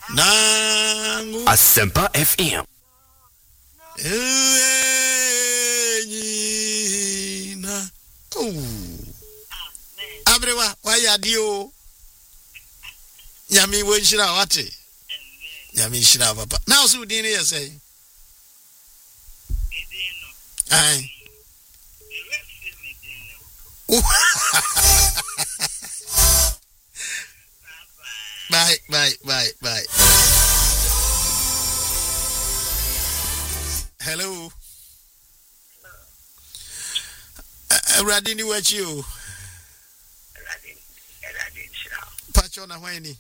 Nangu Asempa FM. Na. Abrewa waya dio. Nyami wenshira wate. Nyami shira papa. Now so dini ya say. Aye. Bye. Hello. Radini what you? Pacho na wani.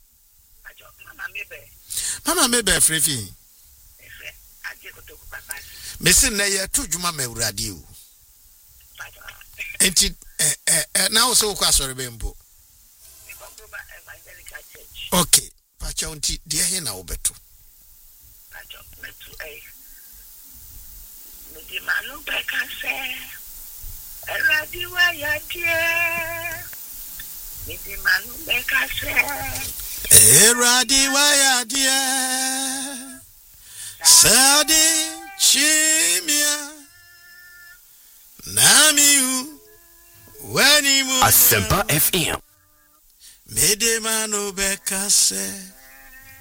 Mama mebe frefi. Mesin na ye tu juma me radio. Enti na wo so kwa sori bembo. Okay, pacha unti dia he na obeto. Pacha metu Medi manu beka se. Eradiwa ya die. Medi manu beka se. Eradiwa ya die. Sadi chimia. Namiu. Wani mu. Asempa FM. Medi manu beka se.